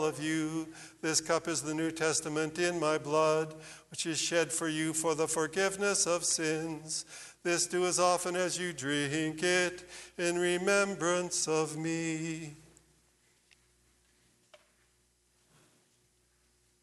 all of you. This cup is the New Testament in my blood, which is shed for you for the forgiveness of sins. This do as often as you drink it in remembrance of me.